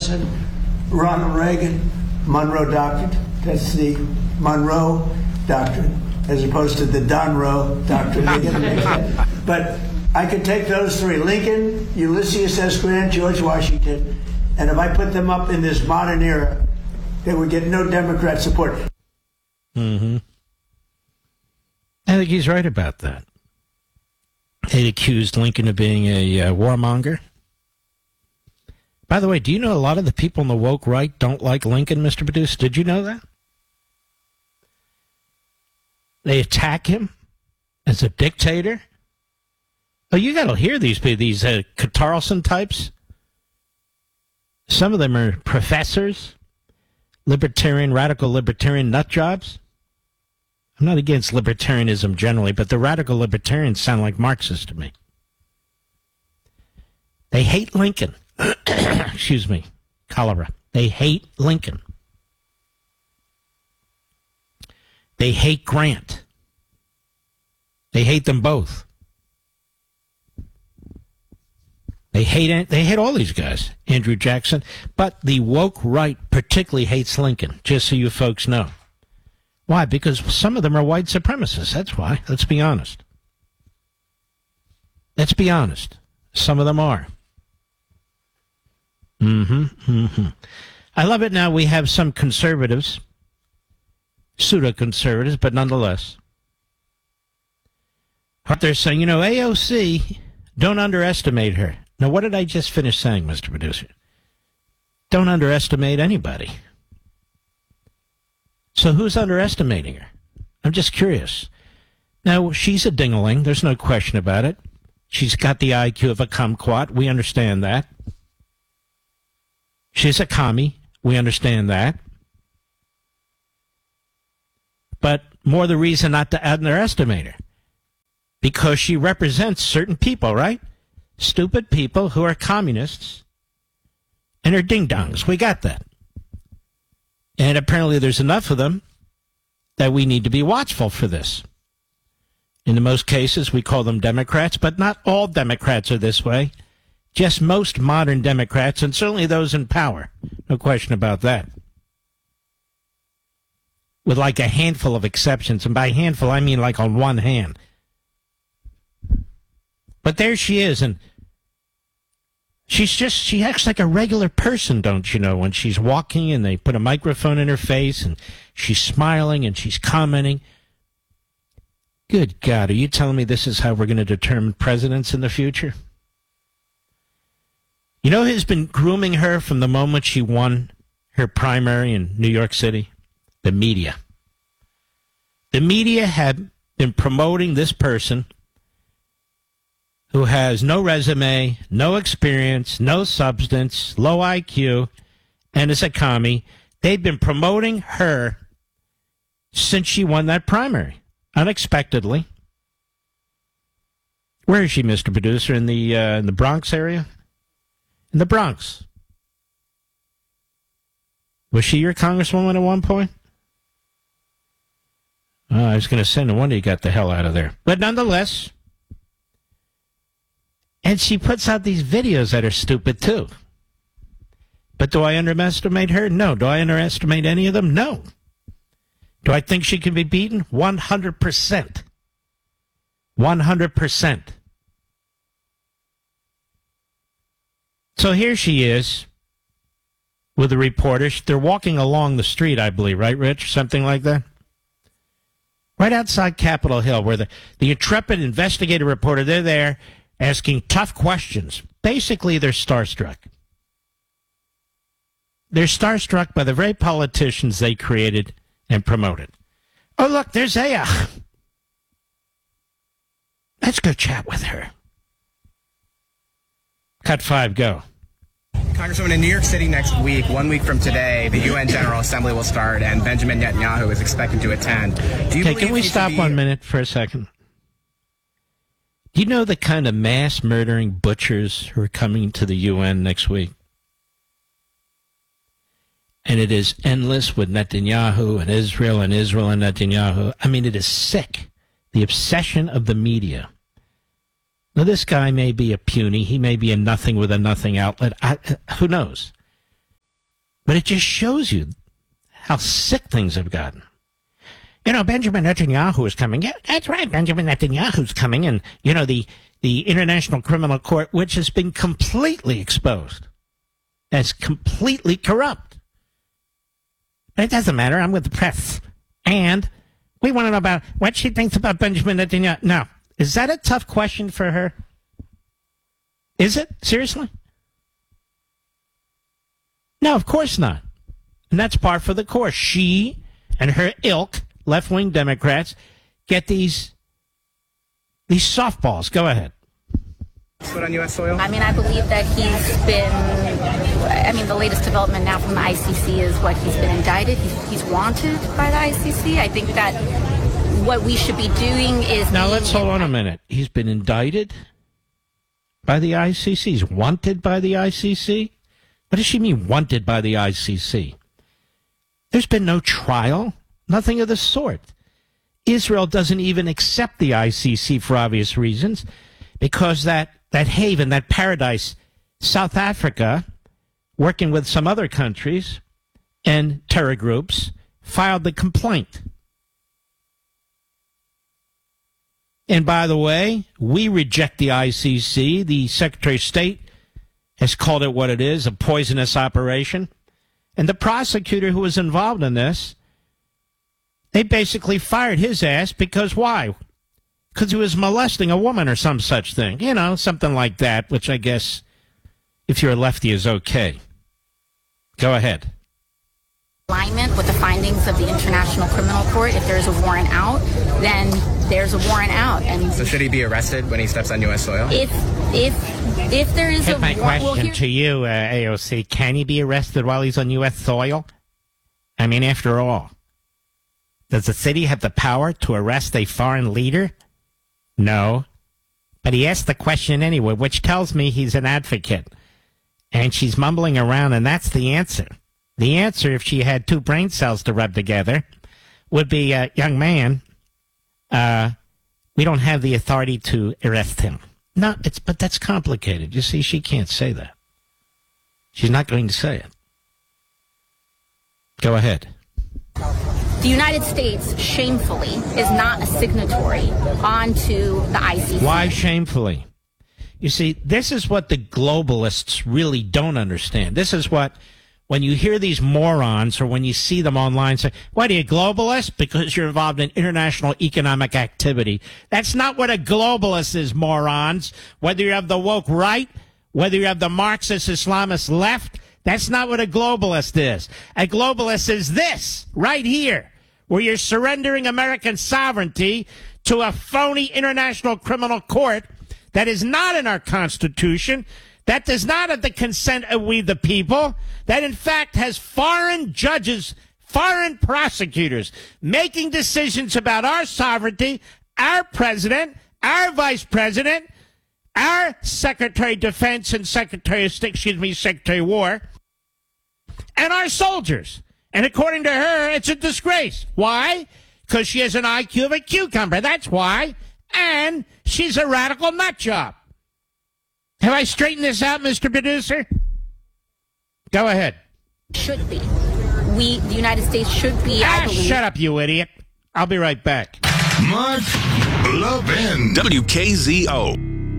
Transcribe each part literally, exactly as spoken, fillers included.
Jefferson, Ronald Reagan, Monroe Doctrine. That's the Monroe Doctrine, as opposed to the Donroe Doctrine. But I could take those three, Lincoln, Ulysses S. Grant, George Washington, and if I put them up in this modern era, they would get no Democrat support. Mm-hmm. I think he's right about that. They accused Lincoln of being a uh, warmonger. By the way, do you know a lot of the people in the woke right don't like Lincoln, Mister Producer? Did you know that? They attack him as a dictator. Oh, you got to hear these people, these uh, Carlson types. Some of them are professors, libertarian, radical libertarian nut jobs. I'm not against libertarianism generally, but the radical libertarians sound like Marxists to me. They hate Lincoln. Excuse me, cholera. They hate Lincoln. They hate Grant. They hate them both. They hate they hate all these guys, Andrew Jackson. But the woke right particularly hates Lincoln, just so you folks know. Why? Because some of them are white supremacists. That's why. Let's be honest. Let's be honest. Some of them are. Mm-hmm, mm-hmm. I love it now we have some conservatives, pseudo-conservatives, but nonetheless. They're saying, you know, A O C, don't underestimate her. Now, what did I just finish saying, Mister Producer? Don't underestimate anybody. So who's underestimating her? I'm just curious. Now, she's a ding-a-ling. There's no question about it. She's got the I Q of a kumquat. We understand that. She's a commie. We understand that. But more the reason not to underestimate her. Because she represents certain people, right? Stupid people who are communists and are ding-dongs. We got that. And apparently there's enough of them that we need to be watchful for this. In the most cases, we call them Democrats, but not all Democrats are this way. Just most modern Democrats, and certainly those in power. No question about that. With like a handful of exceptions, and by handful, I mean like on one hand. But there she is, and she's just, she acts like a regular person, don't you know, when she's walking and they put a microphone in her face and she's smiling and she's commenting. Good God, are you telling me this is how we're going to determine presidents in the future? You know who's been grooming her from the moment she won her primary in New York City? The media. The media have been promoting this person who has no resume, no experience, no substance, low I Q, and is a commie. They've been promoting her since she won that primary, unexpectedly. Where is she, Mister Producer? In the uh, in the Bronx area? In the Bronx. Was she your congresswoman at one point? Oh, I was going to say, no wonder you got the hell out of there. But nonetheless, and she puts out these videos that are stupid, too. But do I underestimate her? No. Do I underestimate any of them? No. Do I think she can be beaten? one hundred percent. one hundred percent. So here she is with the reporters. They're walking along the street, I believe, right, Rich? Something like that? Right outside Capitol Hill, where the, the intrepid investigative reporter, they're there asking tough questions. Basically, they're starstruck. They're starstruck by the very politicians they created and promoted. Oh, look, there's Aya. Let's go chat with her. Cut five, go. Congresswoman, in New York City next week, one week from today, the U N General Assembly will start, and Benjamin Netanyahu is expected to attend. Do you okay, can we stop be... one minute for a second? Do you know the kind of mass murdering butchers who are coming to the U N next week? And it is endless with Netanyahu and Israel and Israel and Netanyahu. I mean, it is sick. The obsession of the media. Now, this guy may be a puny. He may be a nothing with a nothing outlet. I, who knows? But it just shows you how sick things have gotten. You know, Benjamin Netanyahu is coming. Yeah, that's right. Benjamin Netanyahu's coming. And, you know, the, the International Criminal Court, which has been completely exposed as completely corrupt. But it doesn't matter. I'm with the press. And we want to know about what she thinks about Benjamin Netanyahu. Now, is that a tough question for her? Is it? Seriously? No, of course not. And that's par for the course. She and her ilk, left-wing Democrats, get these these softballs. Go ahead. Put on U S soil? I mean, I believe that he's been, I mean, the latest development now from the I C C is what he's been indicted. He's, he's wanted by the I C C. I think that what we should be doing is... Now, let's hold on a minute. He's been indicted by the I C C? He's wanted by the I C C? What does she mean, wanted by the I C C? There's been no trial. Nothing of the sort. Israel doesn't even accept the I C C for obvious reasons, because that, that haven, that paradise, South Africa, working with some other countries and terror groups, filed the complaint. And by the way, we reject the I C C. The Secretary of State has called it what it is, a poisonous operation. And the prosecutor who was involved in this, they basically fired his ass because why? Because he was molesting a woman or some such thing. You know, something like that, which I guess, if you're a lefty, is okay. Go ahead. Alignment with the findings of the International Criminal Court. If there's a warrant out, then there's a warrant out. And So should he be arrested when he steps on U S soil? if if if there is Here's a my warrant, question well, here- to you, uh, A O C. Can he be arrested while he's on U S soil? I mean, after all, does the city have the power to arrest a foreign leader? No. But he asked the question anyway, which tells me he's an advocate. And she's mumbling around, and that's the answer. The answer, if she had two brain cells to rub together, would be, uh, young man, uh, we don't have the authority to arrest him. No, it's but that's complicated. You see, she can't say that. She's not going to say it. Go ahead. the United States shamefully is not a signatory onto the I C C. Why shamefully? You see, this is what the globalists really don't understand. This is what, when you hear these morons or when you see them online say, what are you, globalist? Because you're involved in international economic activity. That's not what a globalist is, morons. Whether you have the woke right, whether you have the Marxist Islamist left, that's not what a globalist is. A globalist is this, right here, where you're surrendering American sovereignty to a phony international criminal court that is not in our Constitution, that does not have the consent of we the people, that in fact has foreign judges, foreign prosecutors making decisions about our sovereignty, our president, our vice president, our Secretary of Defense and Secretary of State, excuse me, Secretary of War, and our soldiers. And according to her, it's a disgrace. Why? Because she has an I Q of a cucumber. That's why. And she's a radical nutjob. Have I straightened this out, Mister Producer? Go ahead. Should be. We, the United States, should be. Ah, I believe, shut up, you idiot. I'll be right back. Mark Levin. W K Z O.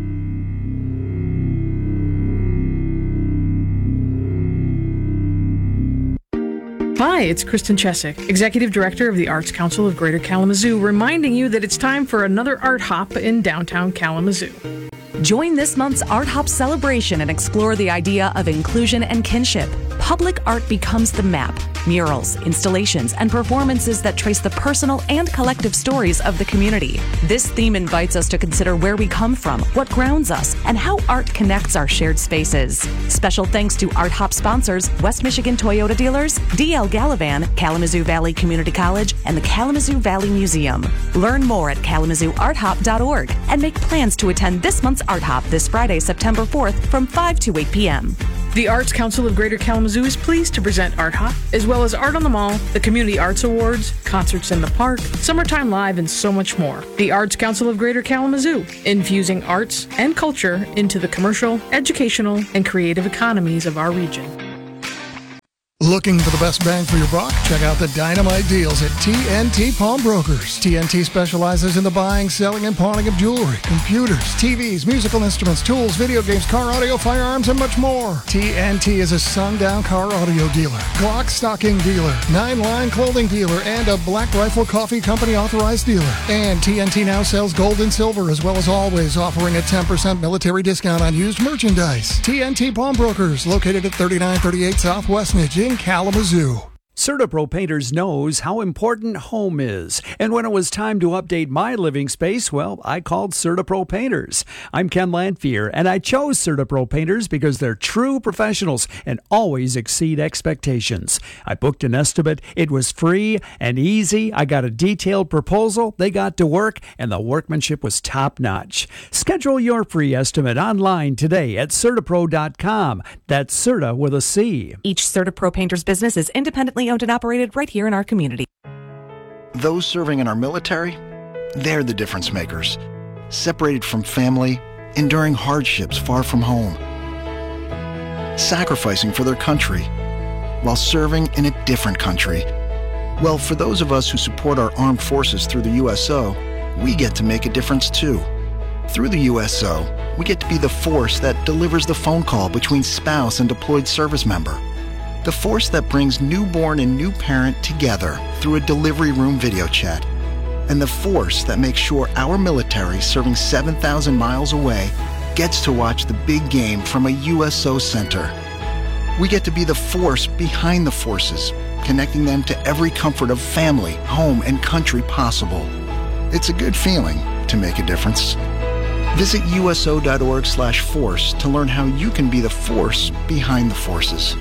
Hi, it's Kristen Chesick, Executive Director of the Arts Council of Greater Kalamazoo, reminding you that it's time for another art hop in downtown Kalamazoo. Join this month's Art Hop celebration and explore the idea of inclusion and kinship. Public art becomes the map. Murals, installations, and performances that trace the personal and collective stories of the community. This theme invites us to consider where we come from, what grounds us, and how art connects our shared spaces. Special thanks to Art Hop sponsors West Michigan Toyota dealers, D L Gallivan, Kalamazoo Valley Community College, and the Kalamazoo Valley Museum. Learn more at kalamazoo art hop dot org and make plans to attend this month's Art Hop this Friday, September fourth from five to eight p.m. The Arts Council of Greater Kalamazoo is pleased to present Art Hop, as well as Art on the Mall, the Community Arts Awards, concerts in the park, Summertime Live, and so much more. The Arts Council of Greater Kalamazoo, infusing arts and culture into the commercial, educational, and creative economies of our region. Looking for the best bang for your buck? Check out the dynamite deals at T N T Pawnbrokers. T N T specializes in the buying, selling, and pawning of jewelry, computers, T Vs, musical instruments, tools, video games, car audio, firearms, and much more. T N T is a sundown car audio dealer, Glock stocking dealer, nine-line clothing dealer, and a Black Rifle Coffee Company authorized dealer. And T N T now sells gold and silver, as well as always offering a ten percent military discount on used merchandise. T N T Pawnbrokers, located at thirty-nine thirty-eight South Westnedge in Kalamazoo. CertaPro Painters knows how important home is. And when it was time to update my living space, well, I called CertaPro Painters. I'm Ken Lanphier, and I chose CertaPro Painters because they're true professionals and always exceed expectations. I booked an estimate. It was free and easy. I got a detailed proposal. They got to work, and the workmanship was top-notch. Schedule your free estimate online today at Certapro dot com. That's Certa with a C. Each CertaPro Painters business is independently owned and operated right here in our community. Those serving in our military, they're the difference makers. Separated from family, enduring hardships far from home, sacrificing for their country while serving in a different country. Well, for those of us who support our armed forces through the U S O, we get to make a difference too. Through the U S O, we get to be the force that delivers the phone call between spouse and deployed service member. The force that brings newborn and new parent together through a delivery room video chat. And the force that makes sure our military serving seven thousand miles away gets to watch the big game from a U S O center. We get to be the force behind the forces, connecting them to every comfort of family, home, and country possible. It's a good feeling to make a difference. Visit U S O dot org slash force to learn how you can be the force behind the forces.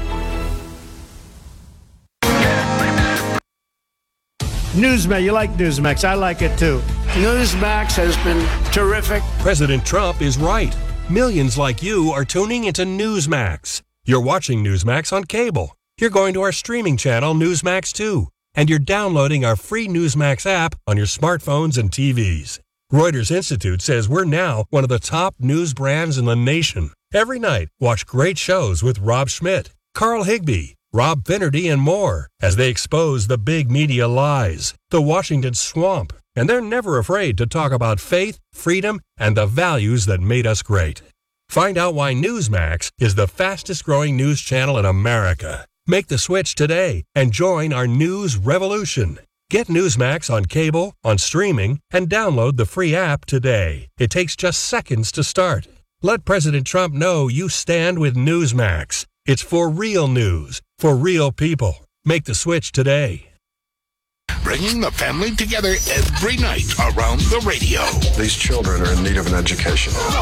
Newsmax, you like Newsmax. I like it too. Newsmax has been terrific. President Trump is right. Millions like you are tuning into Newsmax. You're watching Newsmax on cable. You're going to our streaming channel, Newsmax two. And you're downloading our free Newsmax app on your smartphones and T Vs. Reuters Institute says we're now one of the top news brands in the nation. Every night, watch great shows with Rob Schmidt, Carl Higbie, Rob Finnerty, and more as they expose the big media lies, the Washington swamp, and they're never afraid to talk about faith, freedom, and the values that made us great. Find out why Newsmax is the fastest growing news channel in America. Make the switch today and join our news revolution. Get Newsmax on cable, on streaming, and download the free app today. It takes just seconds to start. Let President Trump know you stand with Newsmax. It's for real news, for real people. Make the switch today. Bringing the family together every night around the radio. These children are in need of an education.